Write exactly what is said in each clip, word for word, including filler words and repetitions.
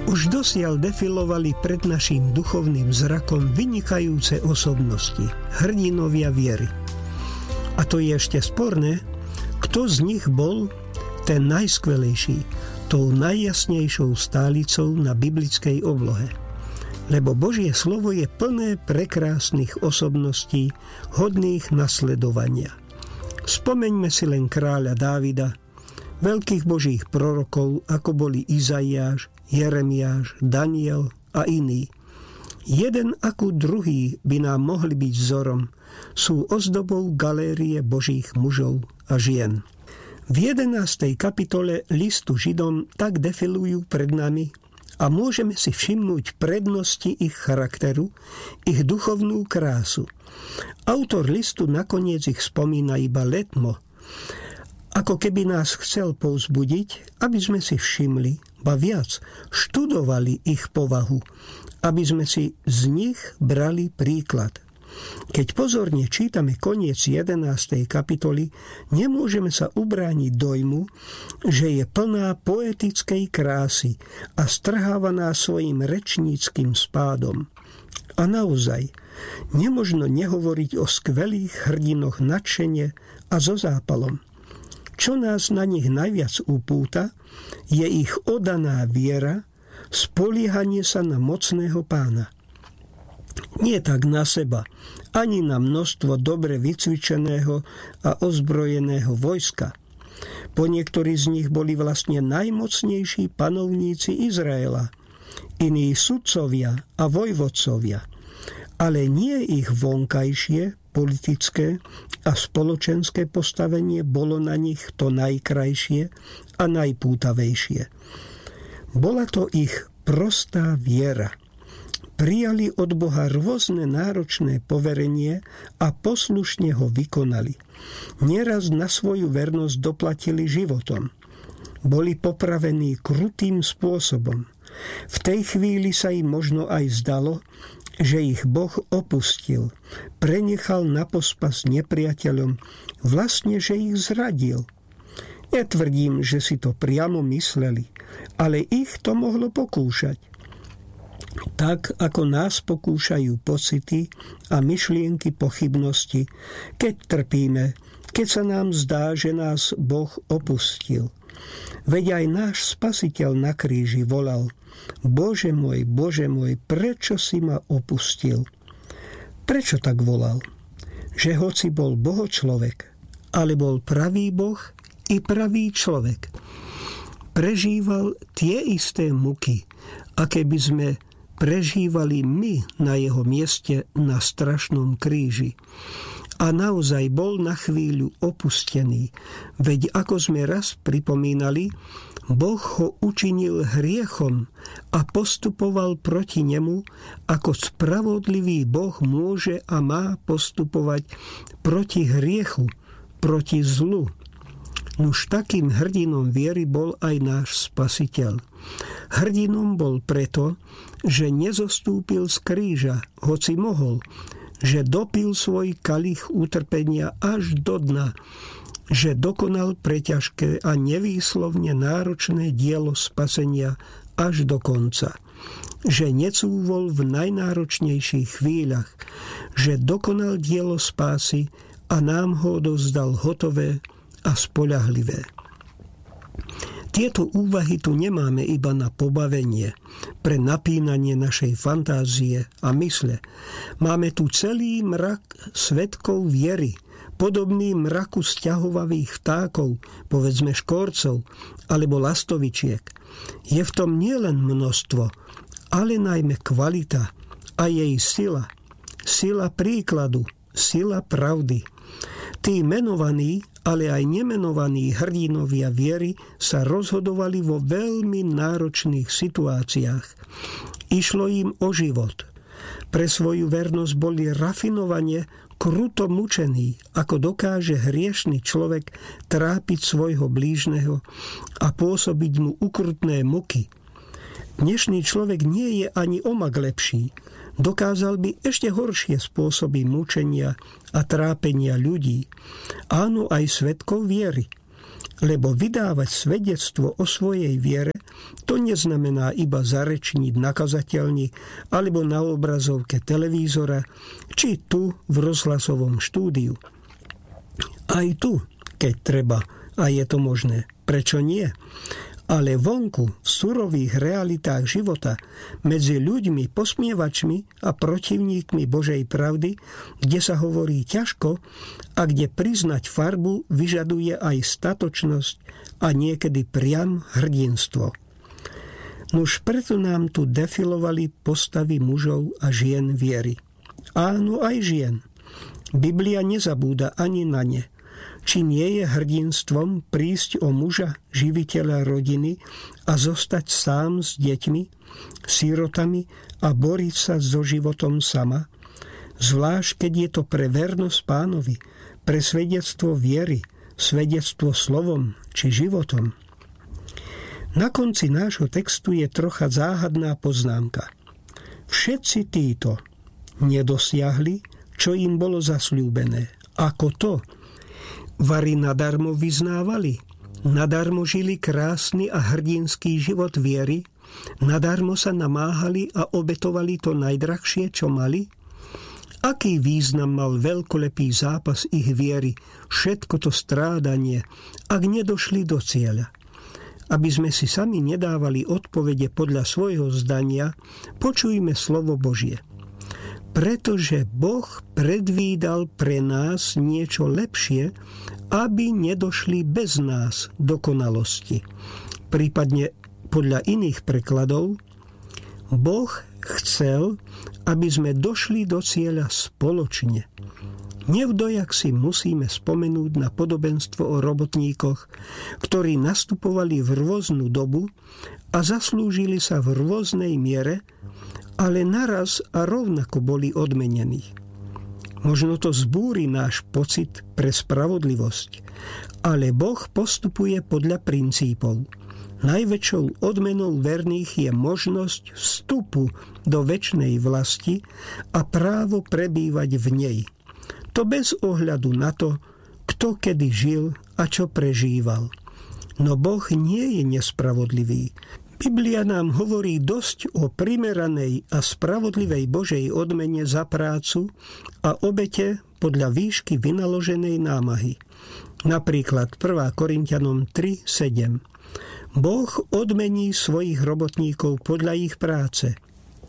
Už dosiaľ defilovali pred naším duchovným zrakom vynikajúce osobnosti, hrdinovia viery. A to je ešte sporné, kto z nich bol ten najskvelejší, tou najjasnejšou stálicou na biblickej oblohe. Lebo Božie slovo je plné prekrásnych osobností, hodných nasledovania. Spomeňme si len kráľa Dávida, veľkých božích prorokov, ako boli Izaiáš, Jeremiáš, Daniel a iní. Jeden ako druhý by nám mohli byť vzorom, sú ozdobou galérie božích mužov a žien. V jedenástej kapitole listu Židom tak defilujú pred nami a môžeme si všimnúť prednosti ich charakteru, ich duchovnú krásu. Autor listu nakoniec ich spomína iba letmo, ako keby nás chcel povzbudiť, aby sme si všimli, ba viac, študovali ich povahu, aby sme si z nich brali príklad. Keď pozorne čítame koniec jedenástej kapitoly, nemôžeme sa ubrániť dojmu, že je plná poetickej krásy a strhávaná svojim rečníckym spádom. A naozaj, nemožno nehovoriť o skvelých hrdinoch nadšene a so zápalom. Čo nás na nich najviac upúta, je ich oddaná viera, spoliehanie sa na mocného Pána. Nie tak na seba, ani na množstvo dobre vycvičeného a ozbrojeného vojska. Po niektorí z nich boli vlastne najmocnejší panovníci Izraela, iní sudcovia a vojvodcovia, ale nie ich vonkajšie, politické a spoločenské postavenie bolo na nich to najkrajšie a najpútavejšie. Bola to ich prostá viera. Prijali od Boha rôzne náročné poverenie a poslušne ho vykonali. Nieraz na svoju vernosť doplatili životom. Boli popravení krutým spôsobom. V tej chvíli sa im možno aj zdalo, že ich Boh opustil, prenechal na pospas nepriateľom, vlastne, že ich zradil. Netvrdím, že si to priamo mysleli, ale ich to mohlo pokúšať. Tak, ako nás pokúšajú pocity a myšlienky pochybnosti, keď trpíme, keď sa nám zdá, že nás Boh opustil. Veď aj náš Spasiteľ na kríži volal: Bože môj, Bože môj, prečo si ma opustil? Prečo tak volal? Že hoci bol bohočlovek, ale bol pravý Boh i pravý človek. Prežíval tie isté muky, aké by sme prežívali my na jeho mieste na strašnom kríži. A naozaj bol na chvíľu opustený, veď ako sme raz pripomínali, Boh ho učinil hriechom a postupoval proti nemu, ako spravodlivý Boh môže a má postupovať proti hriechu, proti zlu. Nuž takým hrdinom viery bol aj náš Spasiteľ. Hrdinom bol preto, že nezostúpil z kríža, hoci mohol, že dopil svoj kalich utrpenia až do dna, že dokonal preťažké a nevýslovne náročné dielo spasenia až do konca, že necúvol v najnáročnejších chvíľach, že dokonal dielo spásy a nám ho odovzdal hotové a spoľahlivé. Tieto úvahy tu nemáme iba na pobavenie, pre napínanie našej fantázie a mysle. Máme tu celý mrak svedkov viery, podobný mraku sťahovavých vtákov, povedzme škórcov alebo lastovičiek. Je v tom nielen množstvo, ale najmä kvalita a jej sila. Sila príkladu, sila pravdy. Tí menovaní, ale aj nemenovaní hrdinovia viery sa rozhodovali vo veľmi náročných situáciách. Išlo im o život. Pre svoju vernosť boli rafinovane, kruto mučení, ako dokáže hriešny človek trápiť svojho blížneho a pôsobiť mu ukrutné muky. Dnešný človek nie je ani omak lepší. Dokázal by ešte horšie spôsoby mučenia a trápenia ľudí. Áno, aj svedkov viery. Lebo vydávať svedectvo o svojej viere to neznamená iba zarečniť na kazateľni alebo na obrazovke televízora, či tu v rozhlasovom štúdiu. Aj tu, keď treba, a je to možné. Prečo nie? Ale vonku, v surových realitách života, medzi ľuďmi, posmievačmi a protivníkmi Božej pravdy, kde sa hovorí ťažko a kde priznať farbu vyžaduje aj statočnosť a niekedy priam hrdinstvo. Nuž preto nám tu defilovali postavy mužov a žien viery. Áno, aj žien. Biblia nezabúda ani na ne. Či nie je hrdinstvom prísť o muža, živiteľa rodiny a zostať sám s deťmi, sirotami a boriť sa so životom sama, zvlášť keď je to pre vernosť Pánovi, pre svedectvo viery, svedectvo slovom či životom. Na konci nášho textu je trocha záhadná poznámka. Všetci títo nedosiahli, čo im bolo zasľúbené. Ako to? Vari nadarmo vyznávali, nadarmo žili krásny a hrdinský život viery, nadarmo sa namáhali a obetovali to najdrahšie, čo mali? Aký význam mal veľkolepý zápas ich viery, všetko to strádanie, ak nedošli do cieľa? Aby sme si sami nedávali odpovede podľa svojho zdania, počujme slovo Božie. Pretože Boh predvídal pre nás niečo lepšie, aby nedošli bez nás dokonalosti. Prípadne podľa iných prekladov, Boh chcel, aby sme došli do cieľa spoločne. Nevdojak si musíme spomenúť na podobenstvo o robotníkoch, ktorí nastupovali v rôznu dobu a zaslúžili sa v rôznej miere, ale naraz a rovnako boli odmenení. Možno to zbúri náš pocit pre spravodlivosť, ale Boh postupuje podľa princípov. Najväčšou odmenou verných je možnosť vstupu do večnej vlasti a právo prebývať v nej. To bez ohľadu na to, kto kedy žil a čo prežíval. No Boh nie je nespravodlivý. Biblia nám hovorí dosť o primeranej a spravodlivej Božej odmene za prácu a obete podľa výšky vynaloženej námahy. Napríklad prvá Korinťanom tri sedem. Boh odmení svojich robotníkov podľa ich práce.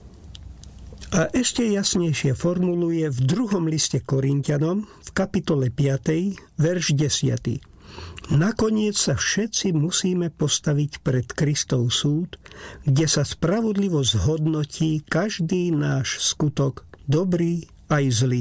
A ešte jasnejšie formuluje v druhom liste Korinťanom v kapitole piatej, verš desať. Nakoniec sa všetci musíme postaviť pred Kristov súd, kde sa spravodlivo zhodnotí každý náš skutok, dobrý aj zlý.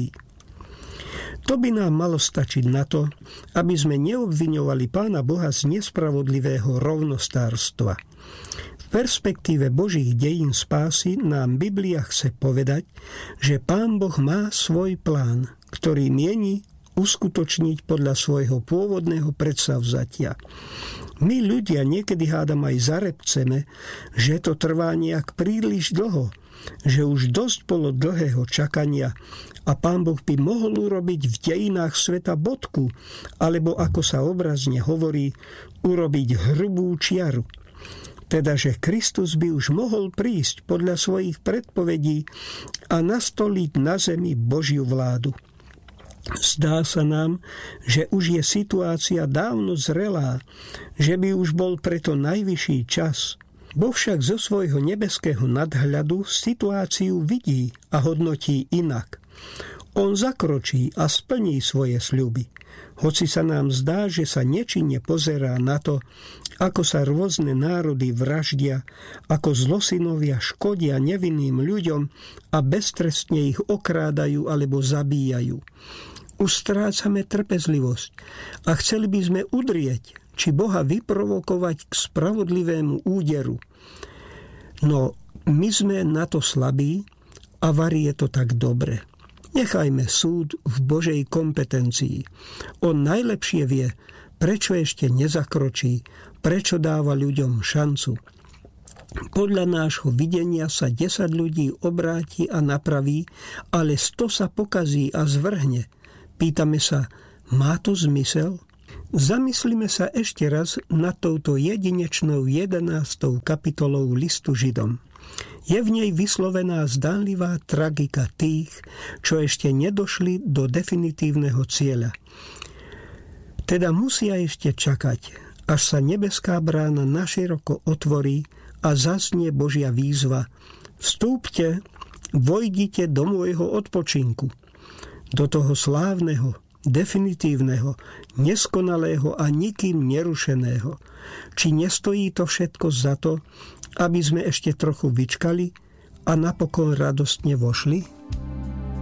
To by nám malo stačiť na to, aby sme neobviňovali Pána Boha z nespravodlivého rovnostárstva. V perspektíve Božích dejín spásy nám Biblia chce povedať, že Pán Boh má svoj plán, ktorý mieni uskutočniť podľa svojho pôvodného predsavzatia. My ľudia niekedy hádam aj zarepceme, že to trvá nejak príliš dlho, že už dosť bolo dlhého čakania a Pán Boh by mohol urobiť v dejinách sveta bodku, alebo ako sa obrazne hovorí, urobiť hrubú čiaru. Teda, že Kristus by už mohol prísť podľa svojich predpovedí a nastoliť na zemi Božiu vládu. Zdá sa nám, že už je situácia dávno zrelá, že by už bol preto najvyšší čas. Boh však zo svojho nebeského nadhľadu situáciu vidí a hodnotí inak. On zakročí a splní svoje sľuby. Hoci sa nám zdá, že sa nečinne pozerá na to, ako sa rôzne národy vraždia, ako zlosinovia škodia nevinným ľuďom a beztrestne ich okrádajú alebo zabíjajú. Už strácame trpezlivosť a chceli by sme udrieť, či Boha vyprovokovať k spravodlivému úderu. No my sme na to slabí a vari je to tak dobre. Nechajme súd v Božej kompetencii. On najlepšie vie, prečo ešte nezakročí, prečo dáva ľuďom šancu. Podľa nášho videnia sa desať ľudí obráti a napraví, ale sto sa pokazí a zvrhne. Pýtame sa, má to zmysel? Zamyslíme sa ešte raz nad touto jedinečnou jedenástou kapitolou listu Židom. Je v nej vyslovená zdanlivá tragika tých, čo ešte nedošli do definitívneho cieľa. Teda musia ešte čakať, až sa nebeská brána naširoko otvorí a zaznie Božia výzva: vstúpte, vojdite do môjho odpočinku, do toho slávneho, definitívneho, neskonalého a nikým nerušeného. Či nestojí to všetko za to, aby sme ešte trochu vyčkali a napokon radostne vošli?